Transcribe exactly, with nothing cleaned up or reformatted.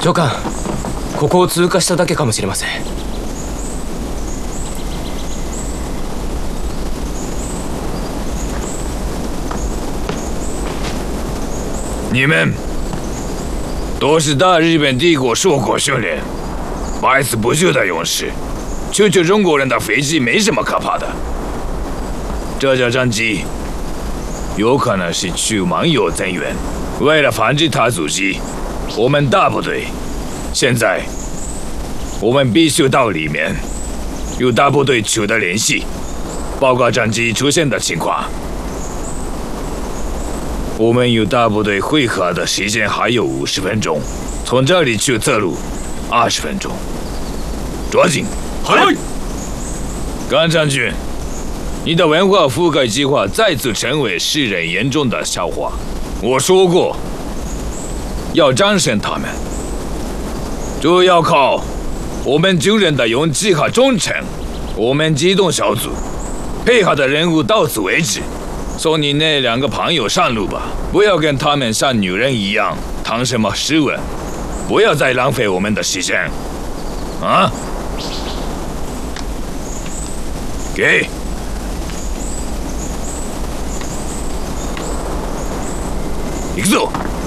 上官、ここを通過しただけかもしれません。 你们都是大日本帝国受过训练、百死不休的勇士，救救中国人的飞机没什么可怕的。这架战机有可能是去漫游增援，为了防止它阻击，我们大部队现在我们必须到里面与大部队取得联系，报告战机出现的情况。我们与大部队会合的时间还有五十分钟，从这里去侧路二十分钟，抓紧！ 嗨！ 甘将军，你的文化覆盖计划再次成为世人眼中的笑话。我说过，要战胜他们，就要靠我们军人的勇气和忠诚。我们机动小组配合的任务到此为止。送你那两个朋友上路吧，不要跟他们像女人一样谈什么诗文，不要再浪费我们的时间，啊！给，行くぞ！